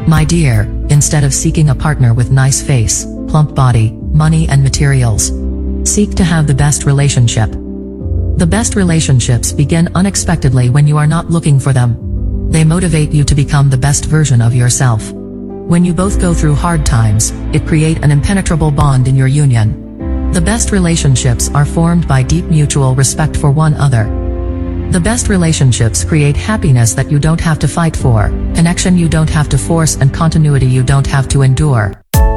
My dear, instead of seeking a partner with nice face, plump body, money and materials, seek to have the best relationship. The best relationships begin unexpectedly when you are not looking for them. They motivate you to become the best version of yourself. When you both go through hard times, it creates an impenetrable bond in your union. The best relationships are formed by deep mutual respect for one another. The best relationships create happiness that you don't have to fight for, connection you don't have to force, and continuity you don't have to endure.